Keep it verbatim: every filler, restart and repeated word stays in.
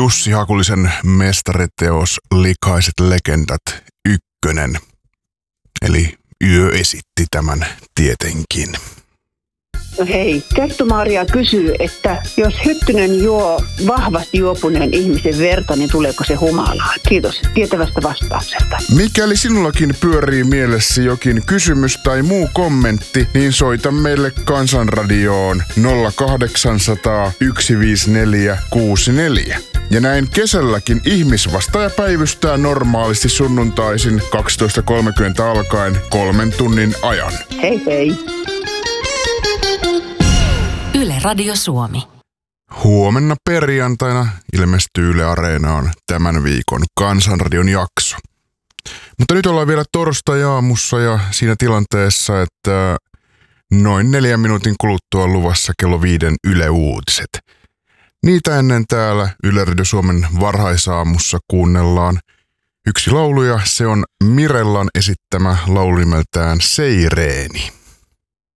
Jussi Hakulisen mestariteos Likaiset legendat ykkönen. Eli Yö esitti tämän tietenkin. No hei, Kettu-Maria kysyy, että jos Hyttynen juo vahvasti juopuneen ihmisen verta, niin tuleeko se humalaa? Kiitos tietävästä vastauksesta. Mikäli sinullakin pyörii mielessä jokin kysymys tai muu kommentti, niin soita meille Kansanradioon nolla kahdeksan nolla nolla yksi viisi neljä kuusi neljä. Ja näin kesälläkin ihmisvastaaja päivystää normaalisti sunnuntaisin kaksitoista kolmekymmentä alkaen kolmen tunnin ajan. Hei hei! Yle Radio Suomi. Huomenna perjantaina ilmestyy Yle Areenaan tämän viikon Kansanradion jakso. Mutta nyt ollaan vielä torstai-aamussa ja siinä tilanteessa, että noin neljän minuutin kuluttua on luvassa kello viiden Yle Uutiset. Niitä ennen täällä Yle Radio Suomen varhaisaamussa kuunnellaan yksi laulu ja se on Mirellan esittämä laulu nimeltään Seireeni.